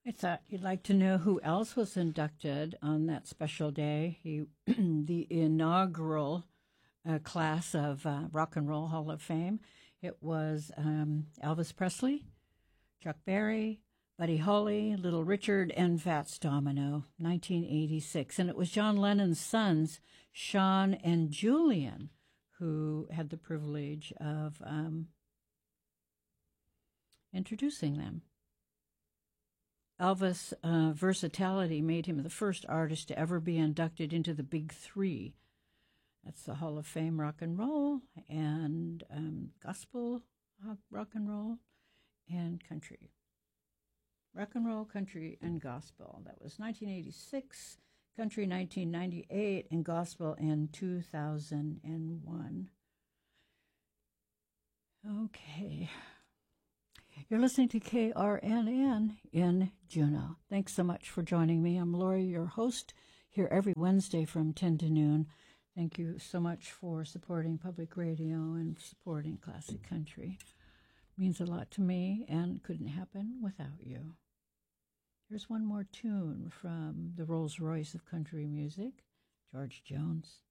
I thought you'd like to know who else was inducted on that special day. The inaugural class of Rock and Roll Hall of Fame. It was Elvis Presley, Chuck Berry, Buddy Holly, Little Richard, and Fats Domino, 1986. And it was John Lennon's sons, Sean and Julian, who had the privilege of introducing them. Elvis' versatility made him the first artist to ever be inducted into the Big Three. That's the Hall of Fame rock and roll and gospel rock and roll and country. Rock and roll, country, and gospel. That was 1986, country 1998, and gospel in 2001. Okay. You're listening to KRNN in Juneau. Thanks so much for joining me. I'm Lori, your host, here every Wednesday from 10 to noon. Thank you so much for supporting public radio and supporting classic country. It means a lot to me and couldn't happen without you. Here's one more tune from the Rolls Royce of country music, George Jones.